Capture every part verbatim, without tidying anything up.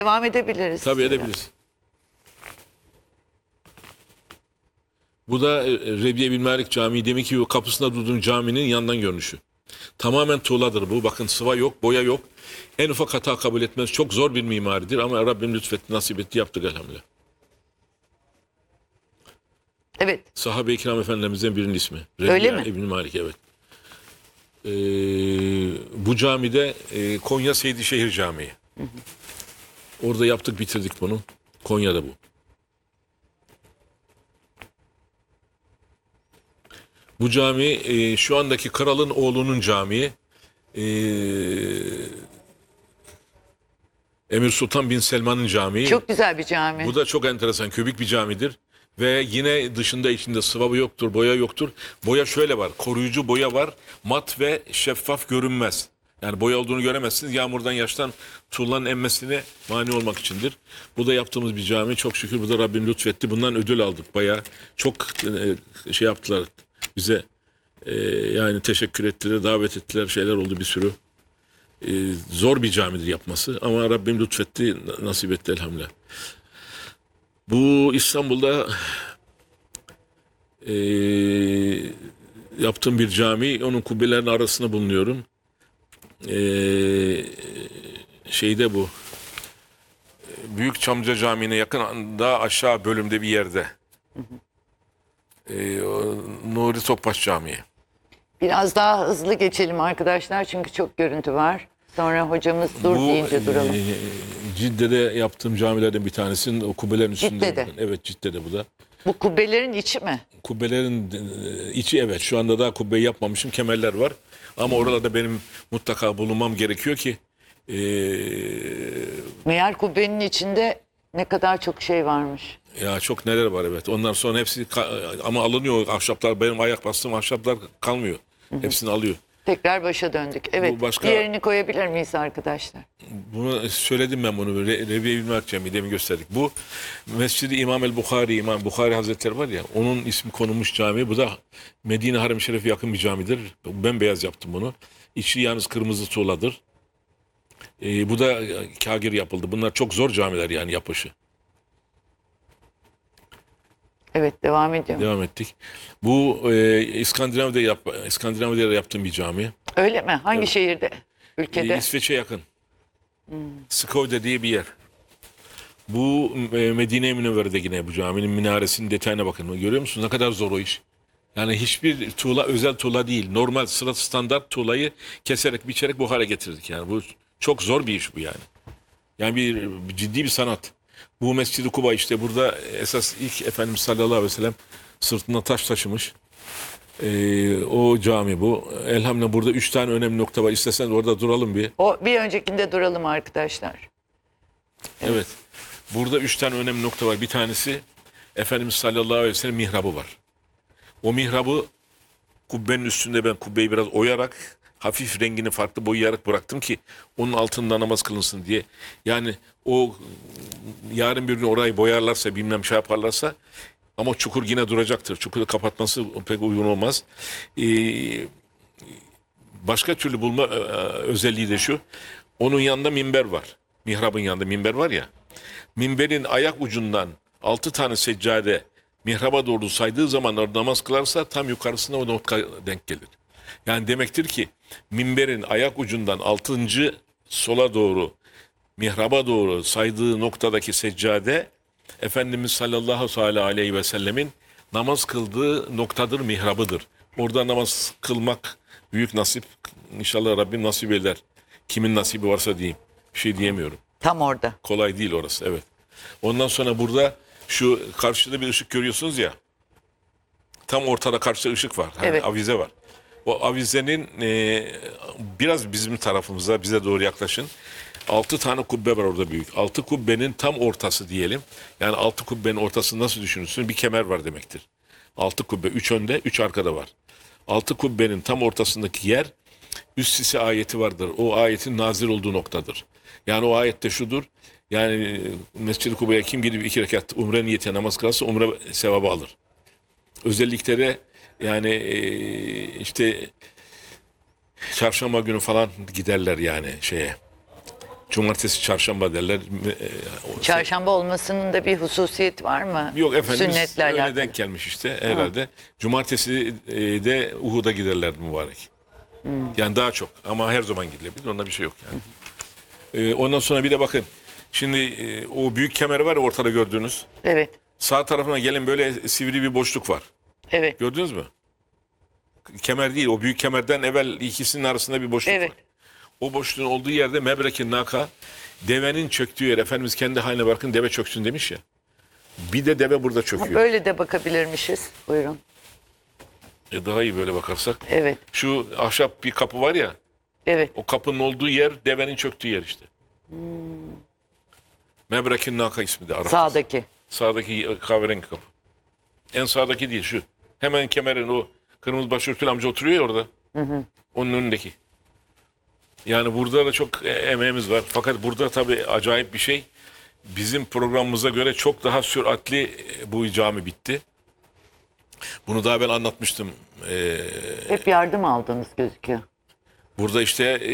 Devam edebiliriz. Tabii edebiliriz. Bu da e, Rebiye bin Malik Camii, demek ki o kapısında durduğun caminin yandan görünüşü. Tamamen tuğladır bu. Bakın sıva yok, boya yok. En ufak hata kabul etmez. Çok zor bir mimaridir ama Rabbim lütfetti, nasip etti, yaptık elhamdülillah. Evet. Sahabe-i kiram efendilerimizden birinin ismi. Öyle Rebiye mi? İbn Malik, evet. Ee, bu camide e, Konya Seydişehir Camii. Hı hı. Orada yaptık, bitirdik bunu. Konya'da bu. Bu cami e, şu andaki kralın oğlunun camii. E, Emir Sultan Bin Selman'ın camii. Çok güzel bir cami. Bu da çok enteresan, kübik bir camidir. Ve yine dışında içinde sıvabı yoktur, boya yoktur. Boya şöyle var, koruyucu boya var. Mat ve şeffaf, görünmez. Yani boya olduğunu göremezsiniz. Yağmurdan, yaştan tuğlanın emmesine mani olmak içindir. Bu da yaptığımız bir cami. Çok şükür bu da Rabbim lütfetti. Bundan ödül aldık bayağı. Çok e, şey yaptılar bize. E, yani teşekkür ettiler, davet ettiler, şeyler oldu bir sürü. E, zor bir camidir yapması. Ama Rabbim lütfetti, nasip etti elhamdülillah. Bu İstanbul'da e, yaptığım bir cami. Onun kubbelerinin arasında bulunuyorum. E, şeyde bu. Büyük Çamlıca Camii'ne yakın, daha aşağı bölümde bir yerde. E, Nuri Topbaş Camii. Biraz daha hızlı geçelim arkadaşlar çünkü çok görüntü var. Sonra hocamız dur Bu, deyince duralım. E, Cidde'de yaptığım camilerden bir tanesinin o kubbelerin üstünde. Cidde'de. Evet, Cidde'de bu da. Bu kubbelerin içi mi? Kubbelerin e, içi, evet. Şu anda daha kubbeyi yapmamışım. Kemerler var. Ama oralarda benim mutlaka bulunmam gerekiyor ki e, Meğer kubbenin içinde ne kadar çok şey varmış. ya çok neler var, evet. Ondan sonra hepsi ama alınıyor ahşaplar. Benim ayak bastığım ahşaplar kalmıyor. Hı hı. Hepsini alıyor. Tekrar başa döndük. Evet. Bu başka, diğerini koyabilir miyiz arkadaşlar? bunu söyledim ben bunu. Re, Rebiye bin Malik Camii demin gösterdik. Bu Mescid-i İmam el-Bukhari, İmam Bukhari Hazretleri var ya, onun ismi konulmuş cami. Bu da Medine Harem-i Şerif'e yakın bir camidir. Ben beyaz yaptım bunu. İçi yalnız kırmızı tuğladır. Ee, bu da kagir yapıldı. Bunlar çok zor camiler yani yapışı. Evet, devam ediyorum. Devam ettik. Bu e, İskandinav'da yap, İskandinav'da yaptığım bir cami. Öyle mi? Hangi Evet. şehirde? Ülkede? E, İsveç'e yakın. Hmm. Skövde diye bir yer. Bu e, Medine-i Münevvere'de yine bu caminin minaresinin detayına bakın. Görüyor musunuz? Ne kadar zor o iş. Yani hiçbir tuğla özel tuğla değil. Normal sırat standart tuğlayı keserek, biçerek bu hale getirdik. Yani bu çok zor bir iş bu yani. Yani bir, bir ciddi bir sanat. Bu Mescid-i Kuba, işte burada esas ilk Efendimiz sallallahu aleyhi ve sellem sırtına taş taşımış. Ee, o cami bu. Elhamdülillah burada üç tane önemli nokta var. İsterseniz orada duralım bir. O bir öncekinde duralım arkadaşlar. Evet. evet. Burada üç tane önemli nokta var. Bir tanesi Efendimiz sallallahu aleyhi ve sellem mihrabı var. O mihrabı kubbenin üstünde ben kubbeyi biraz oyarak, hafif rengini farklı boyayarak bıraktım ki onun altında namaz kılınsın diye. Yani o yarın bir gün orayı boyarlarsa, bilmem şey yaparlarsa, ama çukur yine duracaktır. Çukuru kapatması pek uygun olmaz. Ee, başka türlü bulma e, özelliği de şu. Onun yanında minber var. Mihrabın yanında minber var ya. Minberin ayak ucundan altı tane seccade mihraba doğru saydığı zaman namaz kılarsa tam yukarısına o nokta denk gelir. Yani demektir ki minberin ayak ucundan altıncı sola doğru mihraba doğru saydığı noktadaki seccade Efendimiz sallallahu aleyhi ve sellemin namaz kıldığı noktadır, mihrabıdır. Orada namaz kılmak büyük nasip. İnşallah Rabbim nasip eder. Kimin nasibi varsa diyeyim. Bir şey diyemiyorum. Tam orada. Kolay değil orası, evet. Ondan sonra burada şu karşıda bir ışık görüyorsunuz ya. Tam ortada karşıda ışık var. Yani evet. Avize var. O avizenin e, biraz bizim tarafımıza, bize doğru yaklaşın. Altı tane kubbe var orada büyük. Altı kubbenin tam ortası diyelim. Yani altı kubbenin ortasını nasıl düşünürsün? Bir kemer var demektir. Altı kubbe. Üç önde, üç arkada var. Altı kubbenin tam ortasındaki yer üst sisi ayeti vardır. O ayetin nazil olduğu noktadır. Yani o ayette şudur. Yani Mescid-i Kuba'ya kim gidip iki rekat umre niyetiyle namaz kılarsa umre sevabı alır. Özellikle de yani işte çarşamba günü falan giderler yani şeye. Cumartesi, çarşamba derler. E, o- Çarşamba olmasının da bir hususiyeti var mı? Yok Efendimiz Sünnetle öyle alakalı. denk gelmiş işte herhalde. Cumartesi e, de Uhud'a giderlerdi mübarek. Yani daha çok ama her zaman gidilebilir. Onda bir şey yok yani. E, ondan sonra bir de bakın. Şimdi e, o büyük kemer var ya ortada gördüğünüz. Evet. Sağ tarafına gelin böyle sivri bir boşluk var. Evet. Gördünüz mü? Kemer değil. O büyük kemerden evvel ikisinin arasında bir boşluk Evet. var. O boşluğun olduğu yerde Mebrek-i Naka, devenin çöktüğü yer. Efendimiz kendi haline bakın deve çöksün demiş ya. Bir de deve burada çöküyor. Böyle de bakabilirmişiz. Buyurun. E daha iyi böyle bakarsak. Evet. Şu ahşap bir kapı var ya. Evet. O kapının olduğu yer devenin çöktüğü yer işte. Hmm. Mebrek-i Naka ismi de Arap. Sağdaki. Sağdaki kahverengi kapı. En sağdaki değil şu. Hemen kemerin o kırmızı başörtülü amca oturuyor ya orada. Hı hı. Onun önündeki. Yani burada da çok e- emeğimiz var. Fakat burada tabii acayip bir şey. Bizim programımıza göre çok daha süratli e, bu cami bitti. Bunu daha ben anlatmıştım. Ee, Hep yardım aldığınız gözüküyor. burada işte e,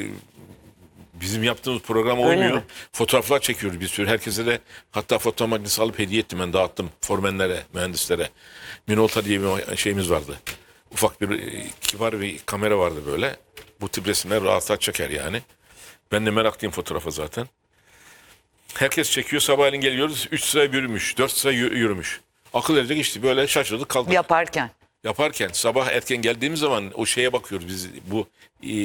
bizim yaptığımız program Öyle olmuyor. mi? Fotoğraflar çekiyoruz bir sürü. Herkese de hatta fotoğraf makinesi alıp hediye ettim ben, dağıttım formenlere, mühendislere. Minolta diye bir şeyimiz vardı. Ufak bir e, kibar bir kamera vardı böyle. Bu tip resimler rahatlat çeker yani. Ben de meraklıyım fotoğrafa zaten. Herkes çekiyor, sabahleyin geliyoruz. Üç sıra yürümüş, dört sıra yü- yürümüş. Akıl edecek işte böyle şaşırdık kaldık. Yaparken. Yaparken sabah erken geldiğimiz zaman o şeye bakıyoruz biz, bu e,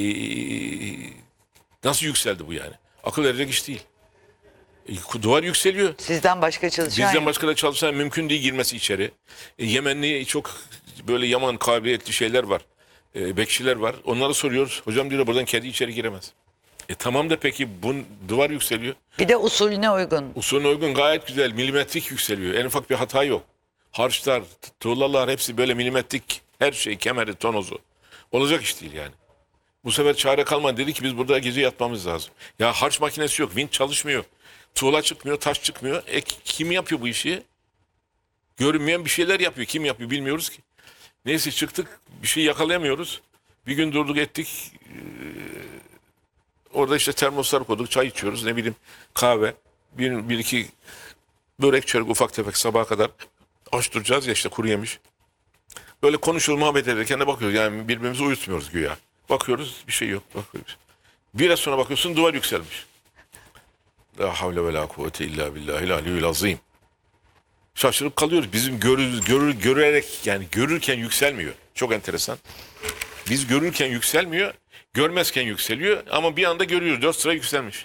nasıl yükseldi bu yani? Akıl edecek iş değil. E, duvar yükseliyor. Sizden başka çalışan Bizden yok. başka da çalışan mümkün değil girmesi içeri. E, Yemenli çok böyle yaman kabiliyetli şeyler var. E, bekçiler var. Onlara soruyoruz. Hocam diyor buradan kedi içeri giremez. E tamam da peki bu duvar yükseliyor. Bir de usulüne uygun. Usulüne uygun gayet güzel. Milimetrik yükseliyor. En ufak bir hata yok. Harçlar, tuğlalar hepsi böyle milimetrik. Her şey, kemeri, tonozu. Olacak iş değil yani. Bu sefer çare kalmadı. Dedi ki biz burada gece yatmamız lazım. Ya harç makinesi yok. Vinç çalışmıyor. Tuğla çıkmıyor, taş çıkmıyor. E kim yapıyor bu işi? Görünmeyen bir şeyler yapıyor. Kim yapıyor bilmiyoruz ki. Neyse çıktık. Bir şey yakalayamıyoruz. Bir gün durduk ettik. Orada işte termoslar koyduk, çay içiyoruz, ne bileyim kahve, bir, bir iki börek çörek ufak tefek sabaha kadar aç duracağız ya işte kuru yemiş. Böyle konuşuyoruz, muhabbet ederken de bakıyoruz yani birbirimizi uyutmuyoruz güya. Bakıyoruz bir şey yok. Bakıyoruz. Biraz sonra bakıyorsun duvar yükselmiş. La havle ve la kuvvete illa billahil aliyyil azim. Şaşırıp kalıyoruz. Bizim görür, görür, görerek yani görürken yükselmiyor. Çok enteresan. Biz görürken yükselmiyor, görmezken yükseliyor ama bir anda görüyoruz. Dört sıra yükselmiş.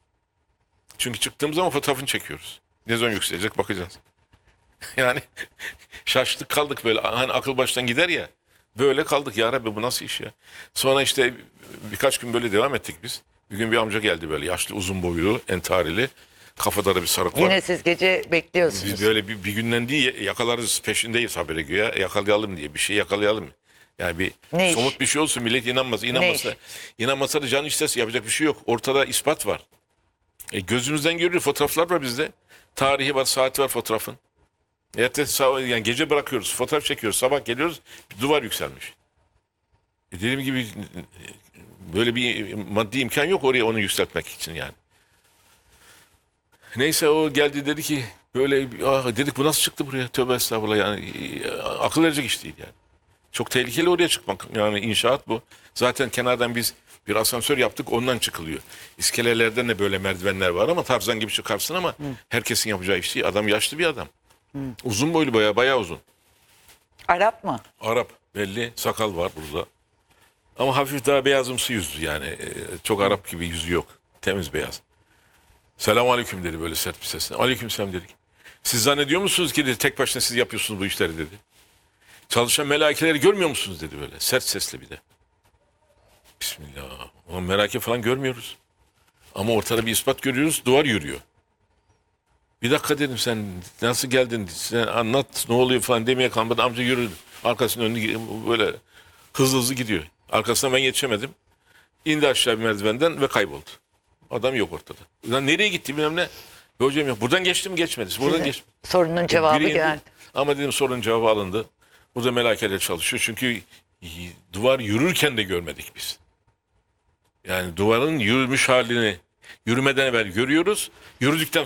Çünkü çıktığımız zaman fotoğrafını çekiyoruz. Ne zaman yükselecek bakacağız. Yani şaştık kaldık böyle. Hani akıl baştan gider ya. Böyle kaldık ya Rabbi bu nasıl iş ya. Sonra işte birkaç gün böyle devam ettik biz. Bir gün bir amca geldi böyle yaşlı uzun boylu entarili. Kafada da bir sarık var. Yine siz gece bekliyorsunuz. Biz böyle bir, bir günden değil yakalarız peşindeyiz habere güya. Yakalayalım diye bir şey yakalayalım. Yani bir Ne iş? somut bir şey olsun millet inanmaz. İnanmasa, iş? inanmasa da can istese yapacak bir şey yok. Ortada ispat var. E, gözümüzden görülür fotoğraflar var bizde. Tarihi var, saati var fotoğrafın. Evet, yani gece bırakıyoruz, fotoğraf çekiyoruz, sabah geliyoruz, bir duvar yükselmiş. E, dediğim gibi böyle bir maddi imkan yok oraya onu yükseltmek için yani. Neyse o geldi dedi ki böyle ah, dedik bu nasıl çıktı buraya tövbe estağfurullah yani e, akıl verecek iş değil yani. Çok tehlikeli oraya çıkmak yani inşaat bu. Zaten kenardan biz bir asansör yaptık ondan çıkılıyor. İskelelerden de böyle merdivenler var ama Tarzan gibi çıkarsın ama Hı. herkesin yapacağı iş değil. Adam yaşlı bir adam. Hı. Uzun boylu bayağı bayağı uzun. Arap mı? Arap belli sakal var burada. Ama hafif daha beyazımsı yüzlü yani e, çok Arap gibi yüzü yok. Temiz beyaz. Selamun aleyküm dedi böyle sert bir sesle. Aleyküm selam dedik. Siz zannediyor musunuz ki dedi, tek başına siz yapıyorsunuz bu işleri dedi. Çalışan melaikeleri görmüyor musunuz dedi böyle sert sesle bir de. Bismillah. Ulan melaike falan görmüyoruz. Ama ortada bir ispat görüyoruz duvar yürüyor. Bir dakika dedim sen nasıl geldin sen anlat ne oluyor falan demeye kalmadı amca yürüdü. Arkasının önünü böyle hızlı hızlı gidiyor. Arkasına ben yetişemedim. İndi aşağı bir merdivenden ve kayboldu. Adam yok ortada. Lan nereye gitti bilmem ne. Hocam yok. Buradan geçti mi geçmedi. Buradan geçti. Sorunun cevabı Biri indi. geldi. Ama dedim sorunun cevabı alındı. Burada melakeler çalışıyor. Çünkü duvar yürürken de görmedik biz. Yani duvarın yürümüş halini Yürümeden evvel görüyoruz. Yürüdükten